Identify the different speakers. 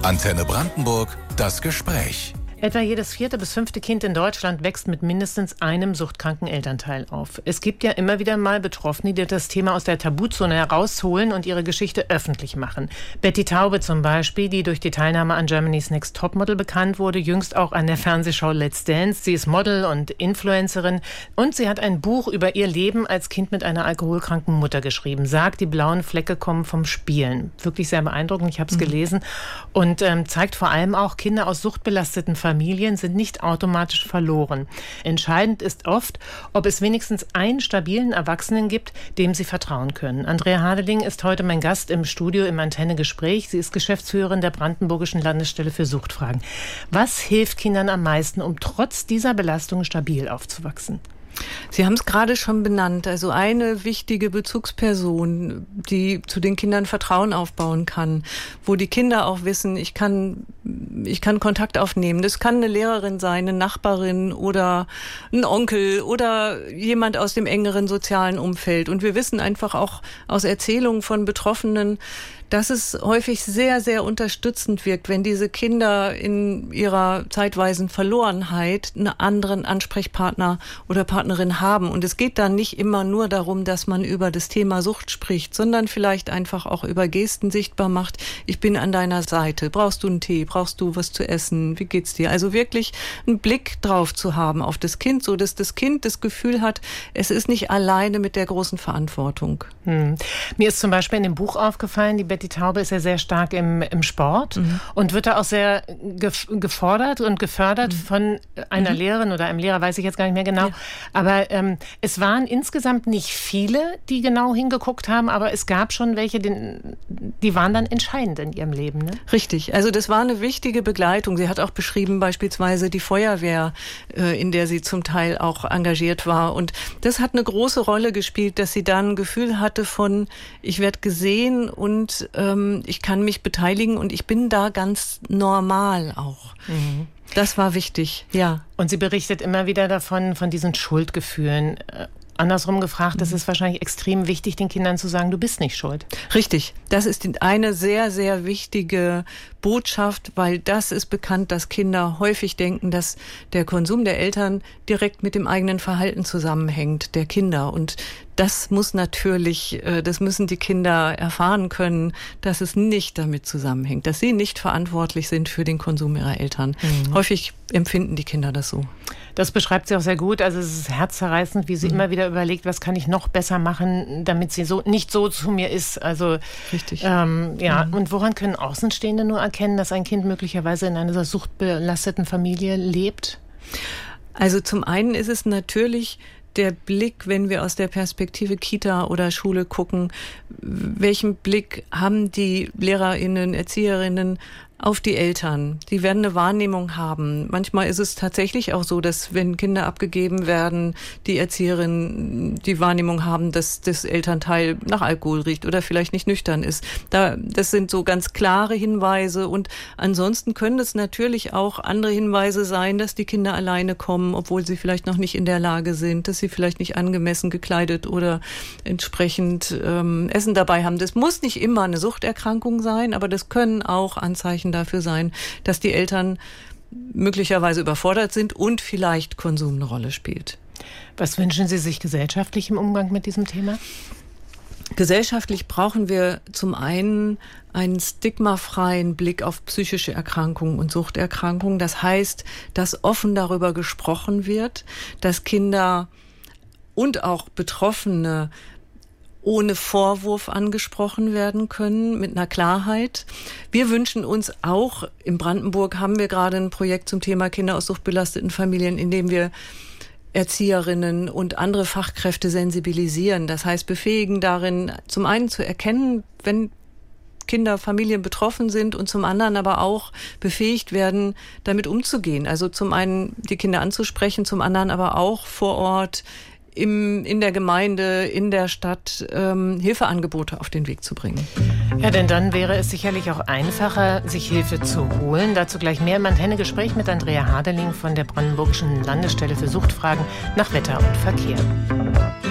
Speaker 1: Antenne Brandenburg, das Gespräch.
Speaker 2: Etwa jedes 4. bis 5. Kind in Deutschland wächst mit mindestens einem suchtkranken Elternteil auf. Es gibt ja immer wieder mal Betroffene, die das Thema aus der Tabuzone herausholen und ihre Geschichte öffentlich machen. Betty Taube zum Beispiel, die durch die Teilnahme an Germany's Next Topmodel bekannt wurde, jüngst auch an der Fernsehshow Let's Dance. Sie ist Model und Influencerin und sie hat ein Buch über ihr Leben als Kind mit einer alkoholkranken Mutter geschrieben. Sagt, die blauen Flecke kommen vom Spielen. Wirklich sehr beeindruckend, ich habe es gelesen. Und zeigt vor allem auch, Kinder aus suchtbelasteten Familien sind nicht automatisch verloren. Entscheidend ist oft, ob es wenigstens einen stabilen Erwachsenen gibt, dem sie vertrauen können. Andrea Hadeling ist heute mein Gast im Studio im Antenne-Gespräch. Sie ist Geschäftsführerin der Brandenburgischen Landesstelle für Suchtfragen. Was hilft Kindern am meisten, um trotz dieser Belastung stabil aufzuwachsen?
Speaker 3: Sie haben es gerade schon benannt, also eine wichtige Bezugsperson, die zu den Kindern Vertrauen aufbauen kann, wo die Kinder auch wissen, ich kann Kontakt aufnehmen. Das kann eine Lehrerin sein, eine Nachbarin oder ein Onkel oder jemand aus dem engeren sozialen Umfeld. Und wir wissen einfach auch aus Erzählungen von Betroffenen, dass es häufig sehr, sehr unterstützend wirkt, wenn diese Kinder in ihrer zeitweisen Verlorenheit einen anderen Ansprechpartner oder Partnerin haben. Und es geht dann nicht immer nur darum, dass man über das Thema Sucht spricht, sondern vielleicht einfach auch über Gesten sichtbar macht. Ich bin an deiner Seite. Brauchst du einen Tee? Brauchst du was zu essen? Wie geht's dir? Also wirklich einen Blick drauf zu haben auf das Kind, so dass das Kind das Gefühl hat, es ist nicht alleine mit der großen Verantwortung.
Speaker 2: Mir ist zum Beispiel in dem Buch aufgefallen, die Betty Taube ist ja sehr stark im Sport und wird da auch sehr gefordert und gefördert von einer Lehrerin oder einem Lehrer, weiß ich jetzt gar nicht mehr genau. Ja. Aber es waren insgesamt nicht viele, die genau hingeguckt haben, aber es gab schon welche, die waren dann entscheidend in ihrem Leben. Ne?
Speaker 3: Richtig, also das war eine wichtige Begleitung. Sie hat auch beschrieben beispielsweise die Feuerwehr, in der sie zum Teil auch engagiert war. Und das hat eine große Rolle gespielt, dass sie dann ein Gefühl hatte von, ich werde gesehen und ich kann mich beteiligen und ich bin da ganz normal auch. Das war wichtig, ja.
Speaker 2: Und sie berichtet immer wieder davon, von diesen Schuldgefühlen. Andersrum gefragt, es ist wahrscheinlich extrem wichtig, den Kindern zu sagen, du bist nicht schuld.
Speaker 3: Richtig, das ist eine sehr, sehr wichtige Botschaft, weil das ist bekannt, dass Kinder häufig denken, dass der Konsum der Eltern direkt mit dem eigenen Verhalten zusammenhängt, der Kinder. Und das muss natürlich, das müssen die Kinder erfahren können, dass es nicht damit zusammenhängt, dass sie nicht verantwortlich sind für den Konsum ihrer Eltern. Häufig empfinden die Kinder das so.
Speaker 2: Das beschreibt sie auch sehr gut. Also es ist herzzerreißend, wie sie immer wieder überlegt, was kann ich noch besser machen, damit sie nicht so zu mir ist. Also
Speaker 3: richtig.
Speaker 2: Und woran können Außenstehende nur erkennen, dass ein Kind möglicherweise in einer suchtbelasteten Familie lebt?
Speaker 3: Also zum einen ist es natürlich der Blick, wenn wir aus der Perspektive Kita oder Schule gucken, welchen Blick haben die LehrerInnen, ErzieherInnen auf die Eltern? Die werden eine Wahrnehmung haben. Manchmal ist es tatsächlich auch so, dass wenn Kinder abgegeben werden, die Erzieherinnen die Wahrnehmung haben, dass das Elternteil nach Alkohol riecht oder vielleicht nicht nüchtern ist. Das sind so ganz klare Hinweise und ansonsten können es natürlich auch andere Hinweise sein, dass die Kinder alleine kommen, obwohl sie vielleicht noch nicht in der Lage sind, dass sie vielleicht nicht angemessen gekleidet oder entsprechend Essen dabei haben. Das muss nicht immer eine Suchterkrankung sein, aber das können auch Anzeichen dafür sein, dass die Eltern möglicherweise überfordert sind und vielleicht Konsum eine Rolle spielt.
Speaker 2: Was wünschen Sie sich gesellschaftlich im Umgang mit diesem Thema?
Speaker 3: Gesellschaftlich brauchen wir zum einen einen stigmafreien Blick auf psychische Erkrankungen und Suchterkrankungen. Das heißt, dass offen darüber gesprochen wird, dass Kinder und auch Betroffene ohne Vorwurf angesprochen werden können, mit einer Klarheit. Wir wünschen uns auch, in Brandenburg haben wir gerade ein Projekt zum Thema Kinder aus suchtbelasteten Familien, in dem wir Erzieherinnen und andere Fachkräfte sensibilisieren. Das heißt, befähigen darin, zum einen zu erkennen, wenn Kinder, Familien betroffen sind und zum anderen aber auch befähigt werden, damit umzugehen. Also zum einen die Kinder anzusprechen, zum anderen aber auch vor Ort in der Gemeinde, in der Stadt Hilfeangebote auf den Weg zu bringen.
Speaker 2: Ja, denn dann wäre es sicherlich auch einfacher, sich Hilfe zu holen. Dazu gleich mehr im Antenne-Gespräch mit Andrea Hadeling von der Brandenburgischen Landesstelle für Suchtfragen nach Wetter und Verkehr.